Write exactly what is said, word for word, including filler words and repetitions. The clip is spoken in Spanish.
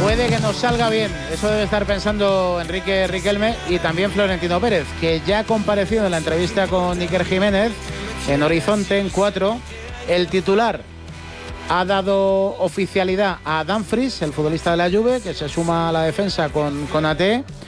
Puede que nos salga bien, eso debe estar pensando Enrique Riquelme y también Florentino Pérez, que ya ha comparecido en la entrevista con Iker Jiménez en Horizonte, en cuatro. El titular ha dado oficialidad a Dumfries, el futbolista de la Juve, que se suma a la defensa con, con A T.